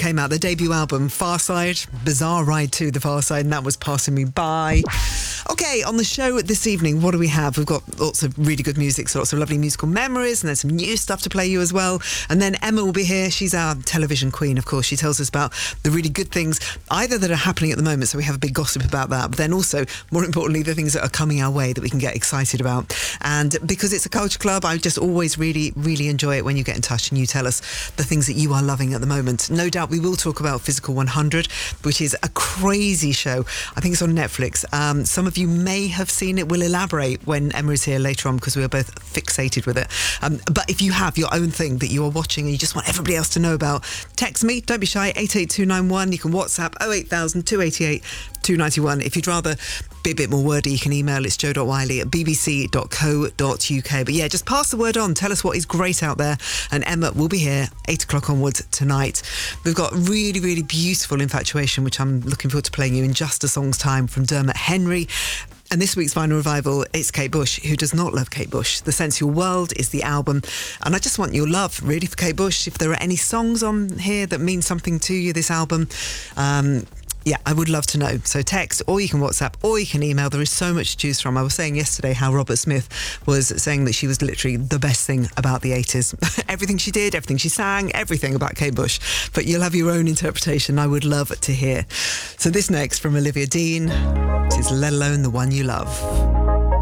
came out, their debut album, Far Side, bizarre ride to the far side, and that was Passing Me By. Okay, on the show this evening, what do we have? We've got lots of really good music, so lots of lovely musical memories, and there's some new stuff to play you as well. And then Emma will be here. She's our television queen, of course. She tells us about the really good things, either that are happening at the moment, so we have a big gossip about that, but then also, more importantly, the things that are coming our way that we can get excited about. And because it's a culture club, I just always really, really enjoy it when you get in touch and you tell us the things that you are loving at the moment. No doubt we will talk about Physical 100, which is a crazy show. I think it's on Netflix. Some of you may have seen it. We'll elaborate when Emma is here later on because we are both fixated with it. But if you have your own thing that you are watching and you just want everybody else to know about, text me, don't be shy, 88291. You can WhatsApp 08000 288 291. If you'd rather be a bit more wordy, you can email. It's joe.wiley@bbc.co.uk. But yeah, just pass the word on. Tell us what is great out there. And Emma will be here 8 o'clock onwards tonight. We've got really, really beautiful Infatuation, which I'm looking forward to playing you in just a song's time, from Dermot Henry. And this week's Vinyl Revival, it's Kate Bush. Who does not love Kate Bush? The Sensual World is the album. And I just want your love, really, for Kate Bush. If there are any songs on here that mean something to you, this album, yeah, I would love to know. So text, or you can WhatsApp, or you can email. There is so much to choose from. I was saying yesterday how Robert Smith was saying that she was literally the best thing about the 80s. Everything she did, everything she sang, everything about Kate Bush. But you'll have your own interpretation. I would love to hear. So this next from Olivia Dean is Let Alone the One You Love.